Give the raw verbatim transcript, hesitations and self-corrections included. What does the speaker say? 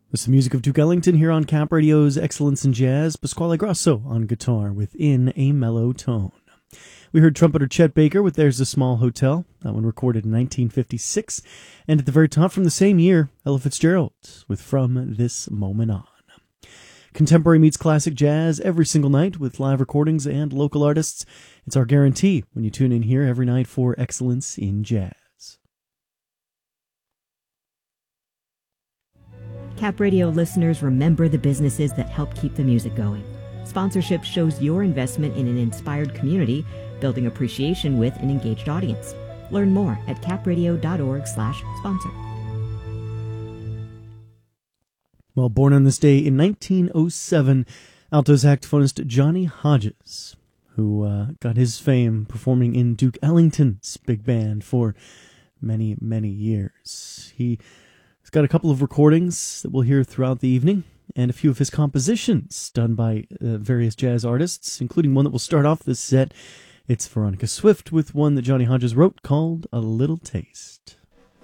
This is the music of Duke Ellington here on Cap Radio's Excellence in Jazz. Pasquale Grosso on guitar within a mellow tone. We heard trumpeter Chet Baker with There's a Small Hotel, that one recorded in nineteen fifty-six. And at the very top from the same year, Ella Fitzgerald with From This Moment On. Contemporary meets classic jazz every single night with live recordings and local artists. It's our guarantee when you tune in here every night for Excellence in Jazz. Cap Radio listeners, remember the businesses that help keep the music going. Sponsorship shows your investment in an inspired community, building appreciation with an engaged audience. Learn more at capradio.org slash sponsor. Well, born on this day in nineteen oh seven, alto saxophonist Johnny Hodges, who uh, got his fame performing in Duke Ellington's big band for many, many years. He He's got a couple of recordings that we'll hear throughout the evening, and a few of his compositions done by uh, various jazz artists, including one that will start off this set. It's Veronica Swift with one that Johnny Hodges wrote called A Little Taste.